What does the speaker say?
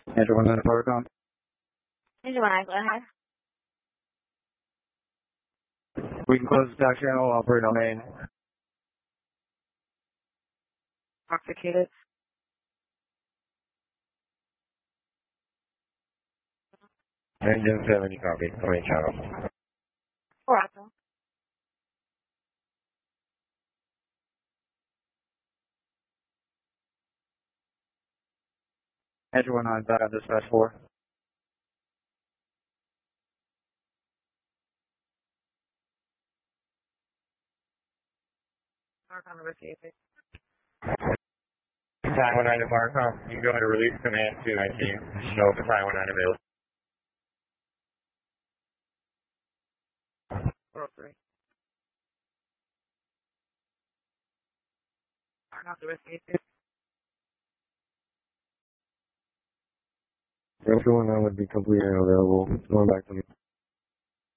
Andrew 19 PowerCom. Andrew 19, go ahead. We can close the tax channel, operate on main. Executed. Engine 70 copy, main channel. Oracle. Andrew 19 back on dispatch 4. PowerCom received. Time 19 PowerCom. You can go ahead and release command 219. No, for time 19 available. 403. PowerCom received. Route 219 would be completely unavailable. Going back to